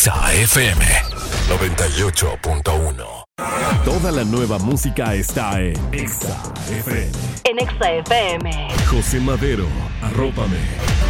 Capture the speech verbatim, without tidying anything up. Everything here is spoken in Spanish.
Exa F M noventa y ocho punto uno. Toda la nueva música está en Exa F M. En Exa F M. José Madero, Arrópame.